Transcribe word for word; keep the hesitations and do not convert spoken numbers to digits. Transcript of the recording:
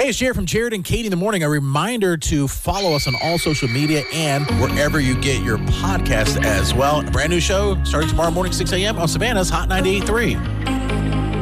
Hey, it's Jared from Jared and Katie in the Morning. A reminder to follow us on all social media and wherever you get your podcast as well. A brand new show starting tomorrow morning, six a.m. on Savannah's Hot ninety-eight point three.